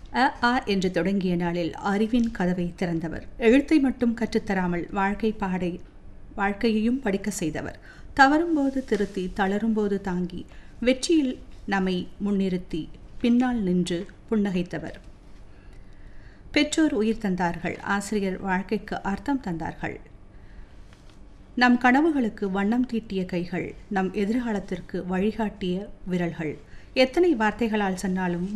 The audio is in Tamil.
அ என்று தொடங்கிய நாளில் அறிவின் கதவை திறந்தவர். எழுத்தை மட்டும் கற்றுத்தராமல் வாழ்க்கையையும் படிக்க செய்தவர். தவறும்போது திருத்தி, தளரும்போது தாங்கி, வெற்றியில் நம்மை முன்னிறுத்தி பின்னால் நின்று புன்னகைத்தவர். பெற்றோர் உயிர் தந்தார்கள். ஆசிரியர் வாழ்க்கைக்கு அர்த்தம் தந்தார்கள். நம் கனவுகளுக்கு வண்ணம் தீட்டிய கைகள், நம் எதிர்காலத்திற்கு வழிகாட்டிய விரல்கள். எத்தனை வார்த்தைகளால் சொன்னாலும்